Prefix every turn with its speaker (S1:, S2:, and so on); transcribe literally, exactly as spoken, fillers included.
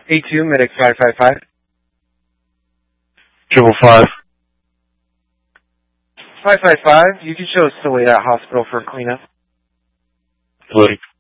S1: A two, medic five five five.
S2: Triple five.
S1: five five five, you can show us to Wade Out Hospital for cleanup.
S2: Woody.